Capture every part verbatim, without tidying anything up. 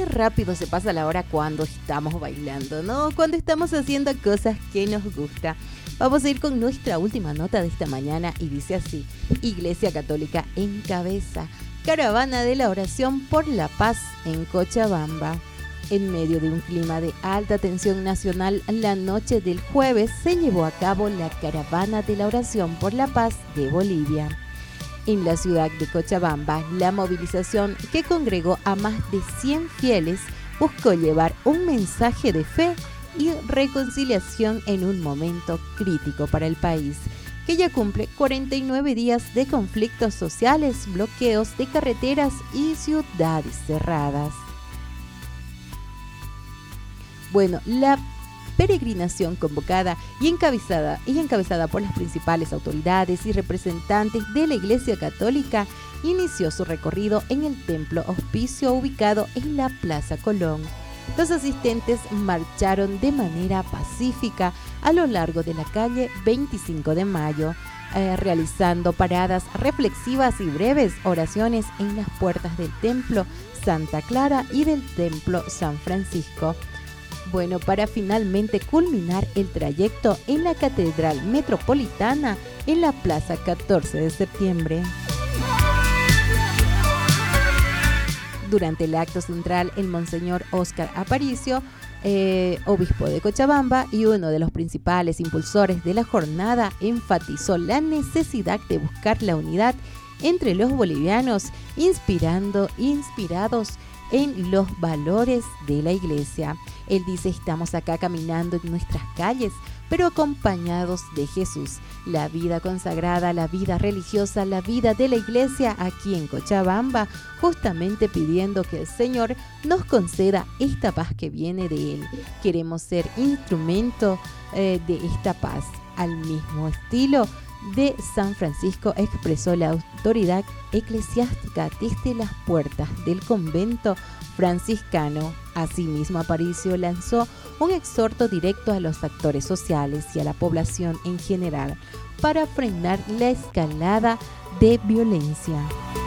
rápido se pasa la hora cuando estamos bailando, ¿no? Cuando estamos haciendo cosas que nos gusta. Vamos a ir con nuestra última nota de esta mañana y dice así: Iglesia Católica encabeza Caravana de la Oración por la Paz en Cochabamba. En medio de un clima de alta tensión nacional, la noche del jueves se llevó a cabo la Caravana de la Oración por la Paz de Bolivia. En la ciudad de Cochabamba, la movilización, que congregó a más de cien fieles, buscó llevar un mensaje de fe y reconciliación en un momento crítico para el país, que ya cumple cuarenta y nueve días de conflictos sociales, bloqueos de carreteras y ciudades cerradas. Bueno, la peregrinación convocada y encabezada, y encabezada por las principales autoridades y representantes de la Iglesia Católica inició su recorrido en el Templo Hospicio ubicado en la Plaza Colón. Los asistentes marcharon de manera pacífica a lo largo de la calle veinticinco de mayo, eh, realizando paradas reflexivas y breves oraciones en las puertas del Templo Santa Clara y del Templo San Francisco. Bueno, para finalmente culminar el trayecto en la Catedral Metropolitana en la Plaza catorce de septiembre. Durante el acto central, el Monseñor Óscar Aparicio, eh, obispo de Cochabamba y uno de los principales impulsores de la jornada, enfatizó la necesidad de buscar la unidad entre los bolivianos, inspirando, inspirados en los valores de la Iglesia. Él dice: estamos acá caminando en nuestras calles, pero acompañados de Jesús. La vida consagrada, la vida religiosa, la vida de la Iglesia aquí en Cochabamba, justamente pidiendo que el Señor nos conceda esta paz que viene de Él. Queremos ser instrumento eh, de esta paz. Al mismo estilo de San Francisco, expresó la autoridad eclesiástica desde las puertas del convento franciscano. Asimismo, Aparicio lanzó un exhorto directo a los actores sociales y a la población en general para frenar la escalada de violencia.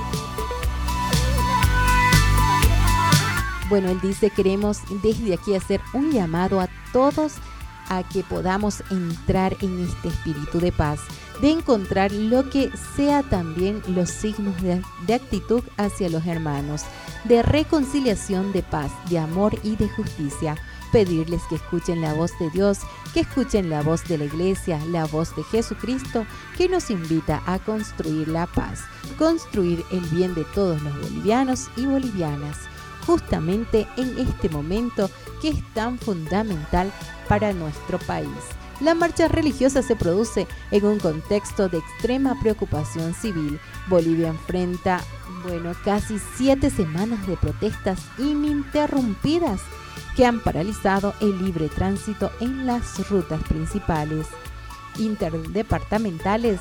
Bueno, él dice: queremos desde aquí hacer un llamado a todos a que podamos entrar en este espíritu de paz, de encontrar lo que sea también los signos de, de actitud hacia los hermanos, de reconciliación, de paz, de amor y de justicia. Pedirles que escuchen la voz de Dios, que escuchen la voz de la Iglesia, la voz de Jesucristo, que nos invita a construir la paz, construir el bien de todos los bolivianos y bolivianas, justamente en este momento que es tan fundamental para nuestro país. La marcha religiosa se produce en un contexto de extrema preocupación civil. Bolivia enfrenta, bueno, casi siete semanas de protestas ininterrumpidas que han paralizado el libre tránsito en las rutas principales interdepartamentales.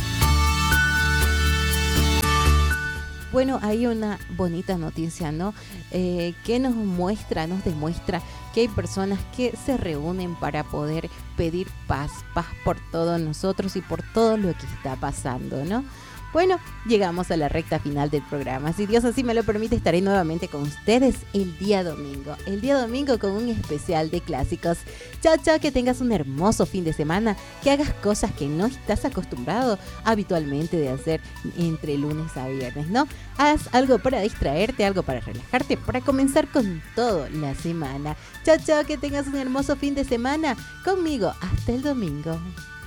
Bueno, hay una bonita noticia, ¿no? Eh, que nos muestra, nos demuestra que hay personas que se reúnen para poder pedir paz, paz por todos nosotros y por todo lo que está pasando, ¿no? Bueno, llegamos a la recta final del programa. Si Dios así me lo permite, estaré nuevamente con ustedes el día domingo. El día domingo con un especial de clásicos. Chao, chao, que tengas un hermoso fin de semana, que hagas cosas que no estás acostumbrado habitualmente de hacer entre lunes a viernes, ¿no? Haz algo para distraerte, algo para relajarte, para comenzar con todo la semana. Chao, chao, que tengas un hermoso fin de semana conmigo. Hasta el domingo.